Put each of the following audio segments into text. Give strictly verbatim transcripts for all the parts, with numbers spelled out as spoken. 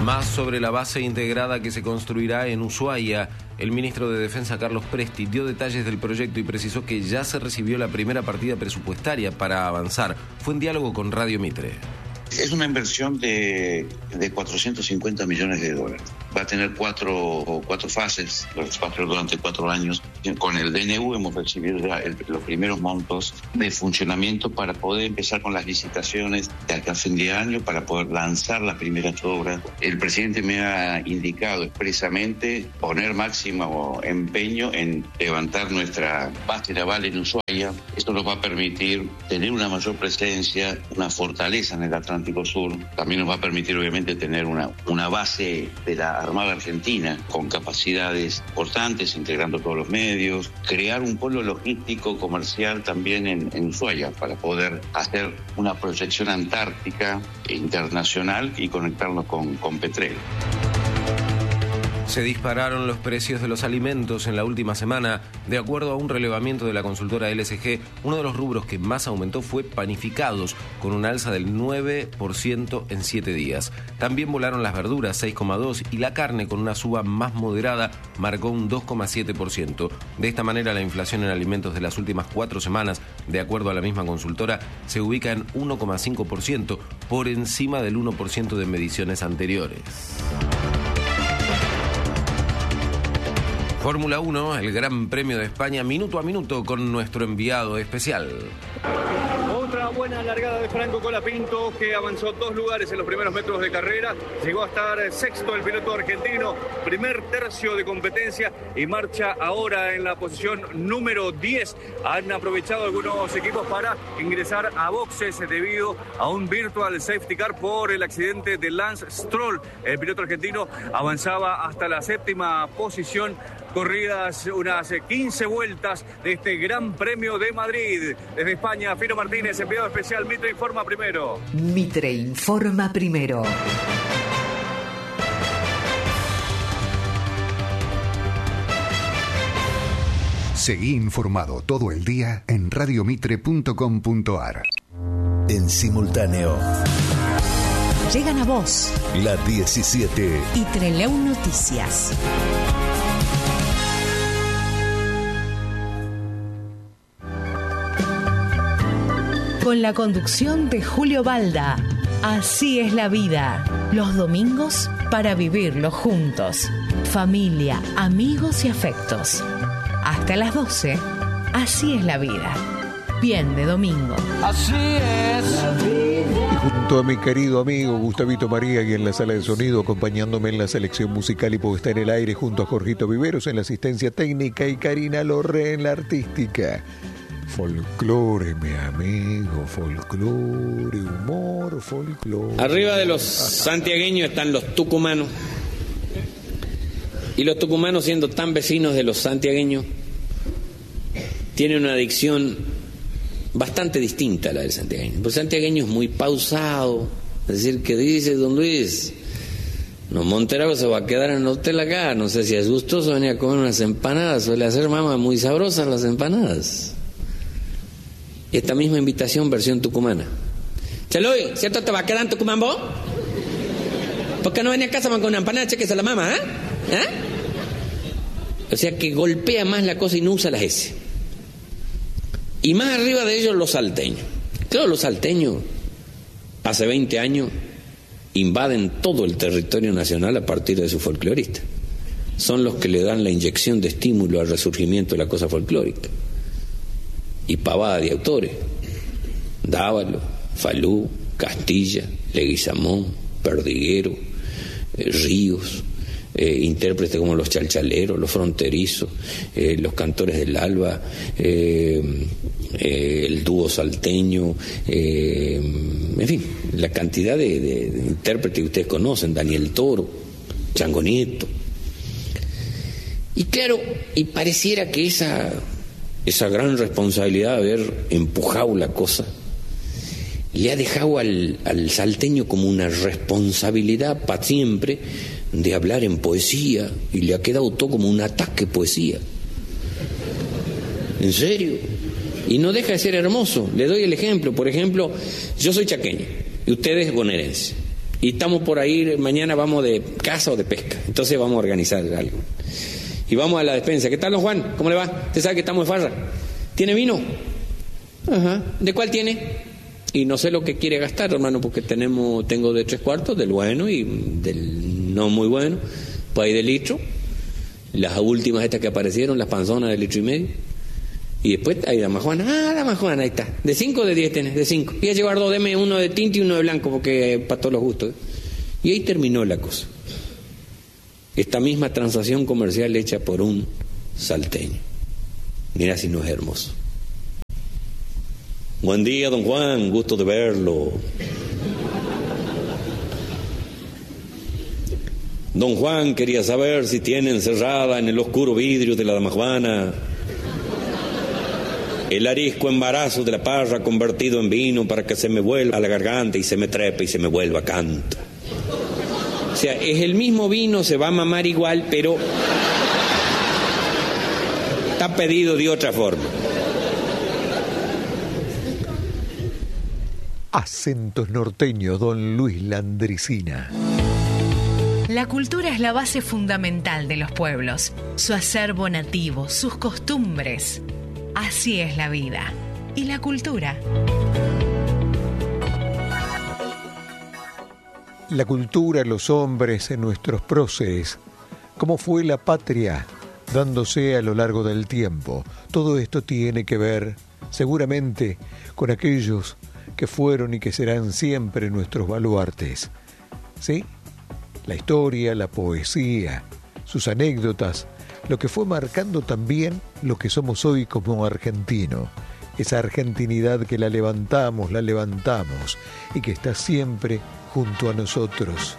Más sobre la base integrada que se construirá en Ushuaia. El ministro de Defensa, Carlos Presti, dio detalles del proyecto y precisó que ya se recibió la primera partida presupuestaria para avanzar. Fue en diálogo con Radio Mitre. Es una inversión de, de cuatrocientos cincuenta millones de dólares. Va a tener cuatro, cuatro fases, los va a hacer durante cuatro años. Con el D N U hemos recibido ya el, los primeros montos de funcionamiento para poder empezar con las licitaciones de acá a fin de año, para poder lanzar las primeras obras. El presidente me ha indicado expresamente poner máximo empeño en levantar nuestra base naval en Ushuaia. Esto nos va a permitir tener una mayor presencia, una fortaleza en el Atlántico Sur. También nos va a permitir, obviamente, tener una, una base de la Armada Argentina con capacidades importantes, integrando todos los medios, crear un polo logístico comercial también en, en Ushuaia para poder hacer una proyección antártica e internacional y conectarnos con, con Petrel. Se dispararon los precios de los alimentos en la última semana. De acuerdo a un relevamiento de la consultora L S G, uno de los rubros que más aumentó fue panificados, con un alza del nueve por ciento en siete días. También volaron las verduras, seis coma dos por ciento, y la carne, con una suba más moderada, marcó un dos coma siete por ciento. De esta manera, la inflación en alimentos de las últimas cuatro semanas, de acuerdo a la misma consultora, se ubica en uno coma cinco por ciento, por encima del uno por ciento de mediciones anteriores. Fórmula uno, el Gran Premio de España, minuto a minuto con nuestro enviado especial. Otra buena largada de Franco Colapinto, que avanzó dos lugares en los primeros metros de carrera. Llegó a estar sexto el piloto argentino, primer tercio de competencia, y marcha ahora en la posición número diez. Han aprovechado algunos equipos para ingresar a boxes debido a un virtual safety car por el accidente de Lance Stroll. El piloto argentino avanzaba hasta la séptima posición. Corridas unas quince vueltas de este Gran Premio de Madrid. Desde España, Fino Martínez, enviado especial. Mitre informa primero. Mitre informa primero. Seguí informado todo el día en radiomitre punto com punto ar. En simultáneo. Llegan a vos La diecisiete y Treleu Noticias. Con la conducción de Julio Balda. Así es la vida. Los domingos para vivirlo juntos. Familia, amigos y afectos. Hasta las doce. Así es la vida. Bien de domingo. Así es la vida. Y junto a mi querido amigo Gustavito María, y en la sala de sonido, acompañándome en la selección musical y puesta en el aire, junto a Jorgito Viveros en la asistencia técnica y Karina Lorre en la artística. Folclore, mi amigo, folclore, humor, folclore. Arriba de los santiagueños están los tucumanos. Y los tucumanos, siendo tan vecinos de los santiagueños, tienen una adicción bastante distinta a la del santiagueño. El santiagueño es muy pausado, es decir, que dice don Luis, no, Monterago se va a quedar en el hotel acá, no sé si es gustoso venir a comer unas empanadas, suele hacer mamá muy sabrosas las empanadas. Esta misma invitación, versión tucumana. Chaluy, ¿cierto te va a quedar en Tucumán vos? ¿Por qué no venía a casa con una empanada? Chequese la mamá, ¿eh? ¿eh? O sea que golpea más la cosa y no usa las S. Y más arriba de ellos los salteños. Claro, los salteños hace veinte años invaden todo el territorio nacional a partir de su folclorista. Son los que le dan la inyección de estímulo al resurgimiento de la cosa folclórica. Y pavada de autores: Dávalo, Falú, Castilla, Leguizamón, Perdiguero, eh, Ríos, eh, intérpretes como los chalchaleros, los fronterizos, eh, los cantores del alba, eh, eh, el dúo salteño, eh, en fin, la cantidad de, de, de intérpretes que ustedes conocen, Daniel Toro, Chango Nieto. Y claro, y pareciera que esa... esa gran responsabilidad de haber empujado la cosa le ha dejado al, al salteño como una responsabilidad para siempre de hablar en poesía, y le ha quedado todo como un ataque poesía. ¿En serio? Y no deja de ser hermoso. Le doy el ejemplo. Por ejemplo, yo soy chaqueño y usted es bonaerense. Y estamos por ahí, mañana vamos de caza o de pesca, entonces vamos a organizar algo. Y vamos a la despensa. ¿Qué tal, don Juan? ¿Cómo le va? ¿Usted sabe que estamos de farra? ¿Tiene vino? Ajá. ¿De cuál tiene? Y no sé lo que quiere gastar, hermano, porque tenemos, tengo de tres cuartos, del bueno y del no muy bueno, pues hay de litro. Las últimas estas que aparecieron, las panzonas de litro y medio. Y después hay dama Juana. Ah, dama Juana, ahí está. ¿De cinco o de diez tenés? De cinco. Y a llevar dos, deme uno de tinta y uno de blanco, porque para todos los gustos. Y ahí terminó la cosa. Esta misma transacción comercial hecha por un salteño. Mira si no es hermoso. Buen día, don Juan, gusto de verlo. Don Juan quería saber si tiene encerrada en el oscuro vidrio de la dama Juana el arisco embarazo de la parra convertido en vino para que se me vuelva a la garganta y se me trepe y se me vuelva canto. O sea, es el mismo vino, se va a mamar igual, pero está pedido de otra forma. Acentos norteños, don Luis Landricina. La cultura es la base fundamental de los pueblos, su acervo nativo, sus costumbres. Así es la vida. ¿Y la cultura? La cultura, los hombres, en nuestros próceres. ¿Cómo fue la patria dándose a lo largo del tiempo? Todo esto tiene que ver, seguramente, con aquellos que fueron y que serán siempre nuestros baluartes. ¿Sí? La historia, la poesía, sus anécdotas, lo que fue marcando también lo que somos hoy como argentino. Esa argentinidad que la levantamos, la levantamos y que está siempre junto a nosotros.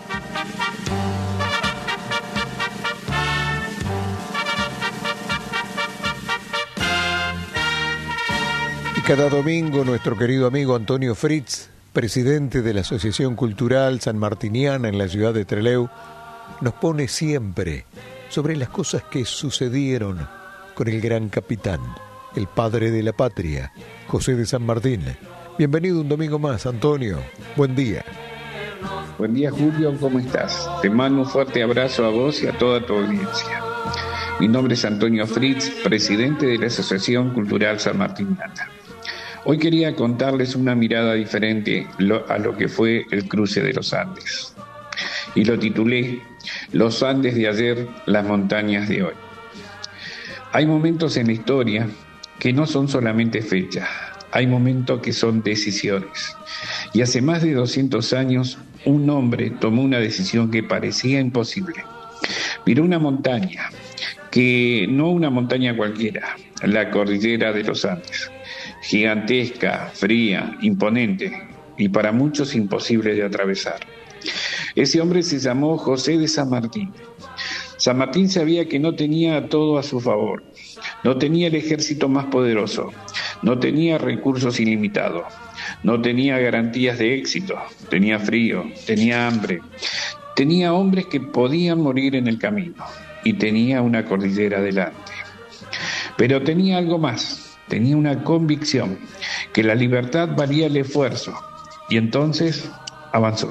Y cada domingo nuestro querido amigo Antonio Fritz, presidente de la Asociación Cultural Sanmartiniana en la ciudad de Trelew, nos pone siempre sobre las cosas que sucedieron con el gran capitán, el padre de la patria, José de San Martín. Bienvenido un domingo más, Antonio. Buen día. Buen día, Julio, ¿cómo estás? Te mando un fuerte abrazo a vos y a toda tu audiencia. Mi nombre es Antonio Fritz, presidente de la Asociación Cultural Sanmartiniana. Hoy quería contarles una mirada diferente a lo que fue el cruce de los Andes. Y lo titulé Los Andes de ayer, las montañas de hoy. Hay momentos en la historia que no son solamente fechas, hay momentos que son decisiones. Y hace más de doscientos años, un hombre tomó una decisión que parecía imposible. Miró una montaña, que no una montaña cualquiera, la cordillera de los Andes. Gigantesca, fría, imponente y para muchos imposible de atravesar. Ese hombre se llamó José de San Martín. San Martín sabía que no tenía todo a su favor, no tenía el ejército más poderoso, no tenía recursos ilimitados, no tenía garantías de éxito, tenía frío, tenía hambre, tenía hombres que podían morir en el camino y tenía una cordillera delante. Pero tenía algo más. Tenía una convicción, que la libertad valía el esfuerzo, y entonces avanzó.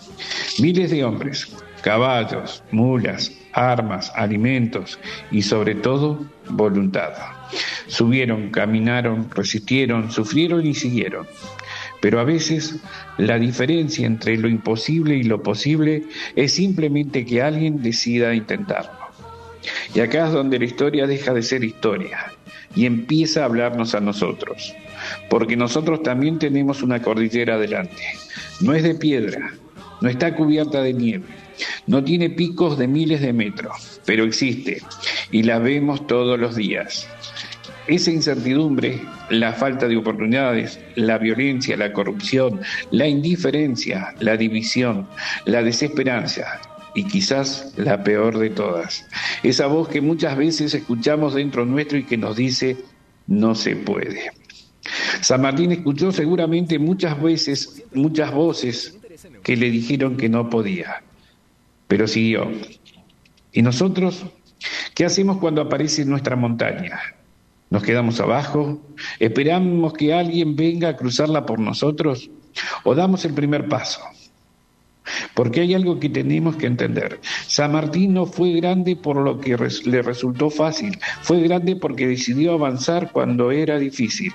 Miles de hombres, caballos, mulas, armas, alimentos y sobre todo voluntad. Subieron, caminaron, resistieron, sufrieron y siguieron. Pero a veces la diferencia entre lo imposible y lo posible es simplemente que alguien decida intentarlo. Y acá es donde la historia deja de ser historia y empieza a hablarnos a nosotros, porque nosotros también tenemos una cordillera delante. No es de piedra, no está cubierta de nieve, no tiene picos de miles de metros, pero existe y la vemos todos los días. Esa incertidumbre, la falta de oportunidades, la violencia, la corrupción, la indiferencia, la división, la desesperanza y quizás la peor de todas, esa voz que muchas veces escuchamos dentro nuestro y que nos dice no se puede. San Martín escuchó seguramente muchas veces, muchas voces que le dijeron que no podía, pero siguió. ¿Y nosotros qué hacemos cuando aparece nuestra montaña? ¿Nos quedamos abajo? ¿Esperamos que alguien venga a cruzarla por nosotros? ¿O damos el primer paso? porque hay algo que tenemos que entender. San Martín no fue grande por lo que res- le resultó fácil, fue grande porque decidió avanzar cuando era difícil.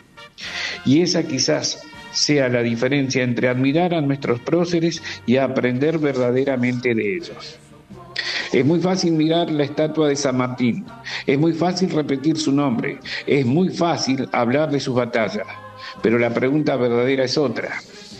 Y esa quizás sea la diferencia entre admirar a nuestros próceres y aprender verdaderamente de ellos. Es muy fácil mirar la estatua de San Martín, es muy fácil repetir su nombre, es muy fácil hablar de sus batallas, pero la pregunta verdadera es otra.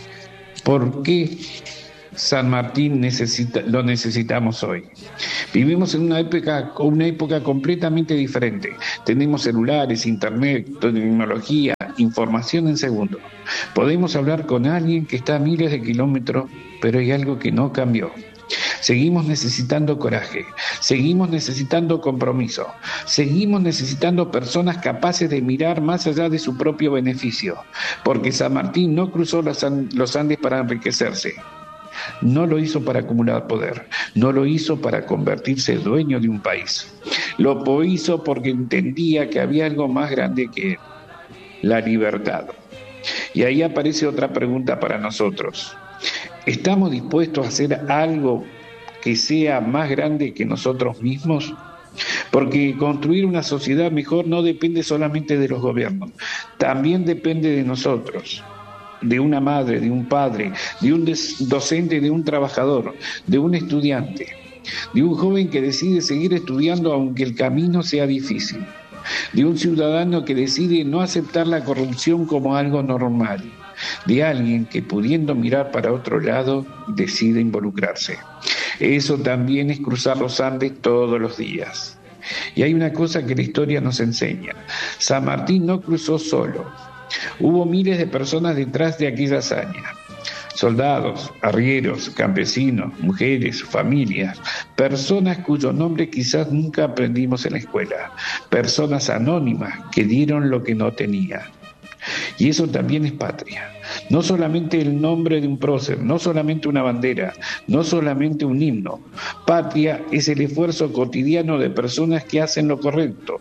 ¿Por qué San Martín necesita, lo necesitamos hoy? Vivimos en una época, una época completamente diferente. Tenemos celulares, internet, tecnología, información en segundos. Podemos hablar con alguien que está a miles de kilómetros, pero hay algo que no cambió. Seguimos necesitando coraje, seguimos necesitando compromiso, seguimos necesitando personas capaces de mirar más allá de su propio beneficio, porque San Martín no cruzó los Andes para enriquecerse, no lo hizo para acumular poder, no lo hizo para convertirse en dueño de un país, lo hizo porque entendía que había algo más grande que él, la libertad. Y ahí aparece otra pregunta para nosotros. ¿Estamos dispuestos a hacer algo que sea más grande que nosotros mismos? Porque construir una sociedad mejor no depende solamente de los gobiernos, también depende de nosotros, de una madre, de un padre, de un docente, de un trabajador, de un estudiante, de un joven que decide seguir estudiando aunque el camino sea difícil, de un ciudadano que decide no aceptar la corrupción como algo normal, de alguien que, pudiendo mirar para otro lado, decide involucrarse. Eso también es cruzar los Andes todos los días. Y hay una cosa que la historia nos enseña. San Martín no cruzó solo. Hubo miles de personas detrás de aquella hazaña. Soldados, arrieros, campesinos, mujeres, familias, personas cuyo nombre quizás nunca aprendimos en la escuela, personas anónimas que dieron lo que no tenían. Y eso también es patria. No solamente el nombre de un prócer, no solamente una bandera, no solamente un himno. Patria es el esfuerzo cotidiano de personas que hacen lo correcto,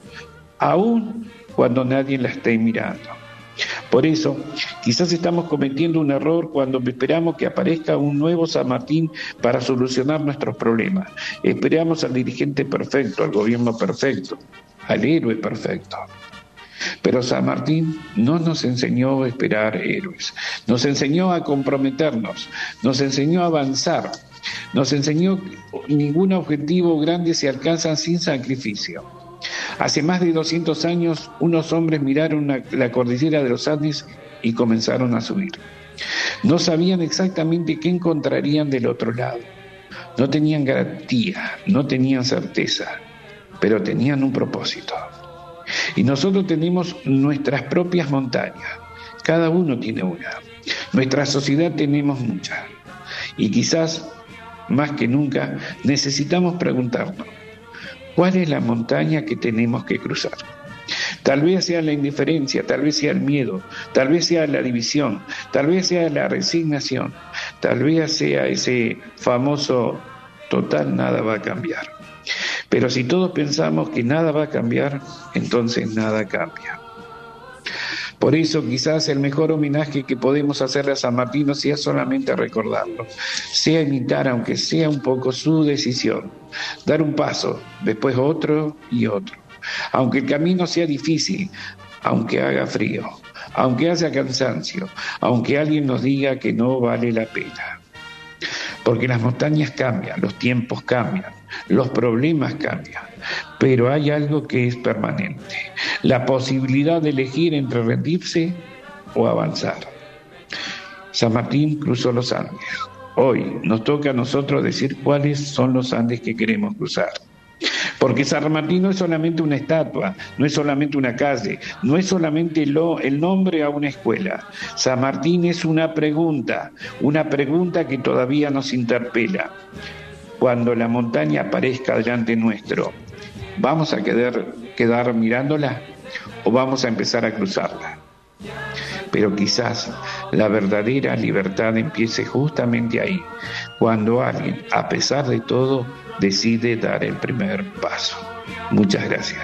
aun cuando nadie la esté mirando. Por eso, quizás estamos cometiendo un error cuando esperamos que aparezca un nuevo San Martín para solucionar nuestros problemas. Esperamos al dirigente perfecto, al gobierno perfecto, al héroe perfecto. Pero San Martín no nos enseñó a esperar héroes, nos enseñó a comprometernos, nos enseñó a avanzar, nos enseñó que ningún objetivo grande se alcanza sin sacrificio. Hace más de doscientos años, unos hombres miraron la, la cordillera de los Andes y comenzaron a subir. No sabían exactamente qué encontrarían del otro lado, no tenían garantía, no tenían certeza, pero tenían un propósito. Y nosotros tenemos nuestras propias montañas, cada uno tiene una. Nuestra sociedad tenemos muchas. Y quizás, más que nunca, necesitamos preguntarnos, ¿cuál es la montaña que tenemos que cruzar? Tal vez sea la indiferencia, tal vez sea el miedo, tal vez sea la división, tal vez sea la resignación, tal vez sea ese famoso total nada va a cambiar. Pero si todos pensamos que nada va a cambiar, entonces nada cambia. Por eso quizás el mejor homenaje que podemos hacerle a San Martín no sea solamente recordarlo, sea imitar aunque sea un poco su decisión, dar un paso, después otro y otro. Aunque el camino sea difícil, aunque haga frío, aunque haya cansancio, aunque alguien nos diga que no vale la pena. Porque las montañas cambian, los tiempos cambian, los problemas cambian, pero hay algo que es permanente, la posibilidad de elegir entre rendirse o avanzar. San Martín cruzó los Andes. Hoy nos toca a nosotros decir cuáles son los Andes que queremos cruzar. Porque San Martín no es solamente una estatua, no es solamente una calle, no es solamente lo, el nombre a una escuela. San Martín es una pregunta, una pregunta que todavía nos interpela. Cuando la montaña aparezca delante nuestro, ¿vamos a quedar, quedar mirándola o vamos a empezar a cruzarla? Pero quizás la verdadera libertad empiece justamente ahí, cuando alguien, a pesar de todo, decide dar el primer paso. Muchas gracias.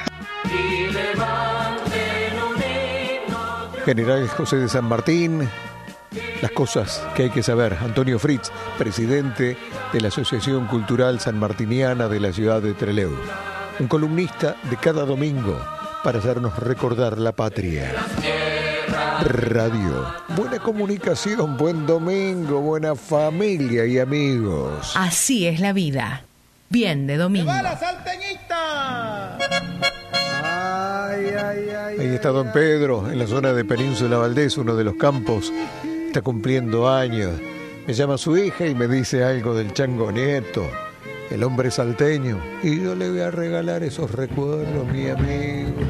General José de San Martín, las cosas que hay que saber. Antonio Fritz, presidente de la Asociación Cultural Sanmartiniana de la ciudad de Trelew. Un columnista de cada domingo para hacernos recordar la patria. Radio, buena comunicación, buen domingo, buena familia y amigos. Así es la vida. Bien de domingo. ¡Va la salteñita! Ay, ay, ay, Ahí está don Pedro, en la zona de Península Valdés, uno de los campos. Está cumpliendo años. Me llama su hija y me dice algo del Chango Nieto, el hombre salteño. Y yo le voy a regalar esos recuerdos, mi amigo.